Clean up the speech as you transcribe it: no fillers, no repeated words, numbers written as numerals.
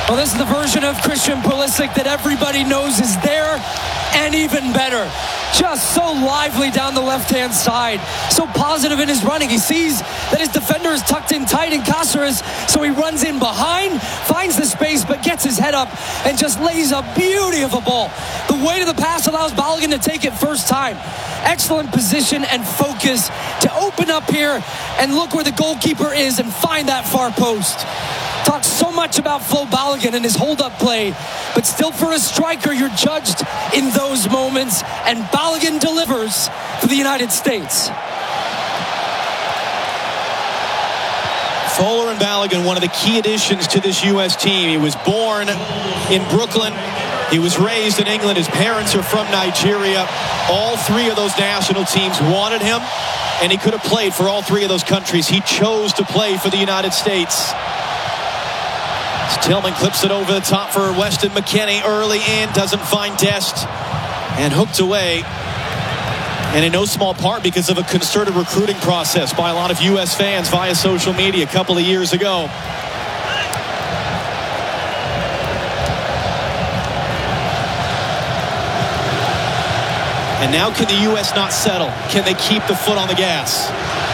Well, this is the version of Christian Pulisic that everybody knows is there and even better. Just so lively down the left-hand side. So positive in his running. He sees that his defender is tucked in tight in Cáceres, so he runs in behind, finds the space, but gets his head up and just lays a beauty of a ball. The weight of the pass allows Balogun to take it first time. Excellent position and focus to open up here and look where the goalkeeper is and find that far post. Talks so much about Flo Balogun and his hold-up play, but still for a striker, you're judged in those moments, and Balogun delivers for the United States. Folarin Balogun, one of the key additions to this U.S. team. He was born in Brooklyn. He was raised in England. His parents are from Nigeria. All three of those national teams wanted him, and he could have played for all three of those countries. He chose to play for the United States. Tillman clips it over the top for Weston McKennie early in, doesn't find Dest, and hooked away. And in no small part because of a concerted recruiting process by a lot of U.S. fans via social media a couple of years ago. And now can the U.S. not settle? Can they keep the foot on the gas?